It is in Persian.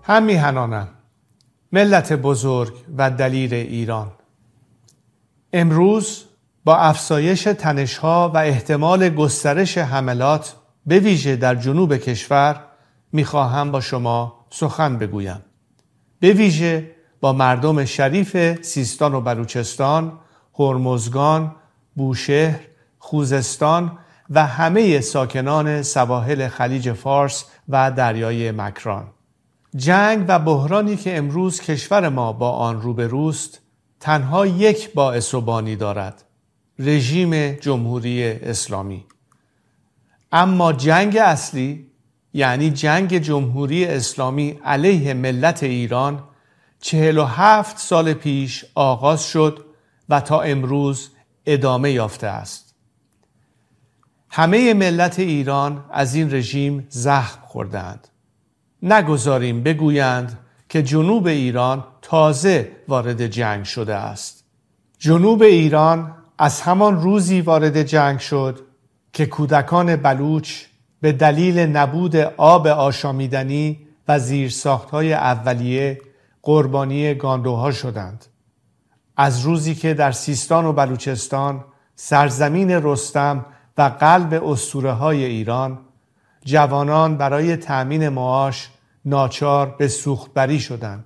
هم میهنانم، ملت بزرگ و دلیر ایران، امروز با افزایش تنش‌ها و احتمال گسترش حملات به ویژه در جنوب کشور میخواهم با شما سخن بگویم. به ویژه با مردم شریف سیستان و بلوچستان، هرمزگان، بوشهر، خوزستان و همه ساکنان سواحل خلیج فارس و دریای مکران. جنگ و بحرانی که امروز کشور ما با آن روبروست تنها یک باعث و بانی دارد: رژیم جمهوری اسلامی. اما جنگ اصلی، یعنی جنگ جمهوری اسلامی علیه ملت ایران، 47 سال پیش آغاز شد و تا امروز ادامه یافته است. همه ملت ایران از این رژیم زخم خوردند. نگذاریم بگویند که جنوب ایران تازه وارد جنگ شده است. جنوب ایران از همان روزی وارد جنگ شد که کودکان بلوچ به دلیل نبود آب آشامیدنی و زیرساخت‌های اولیه قربانی گاندوها شدند. از روزی که در سیستان و بلوچستان، سرزمین رستم و قلب اسطوره‌های ایران، جوانان برای تأمین معاش ناچار به سوخت‌بری شدند.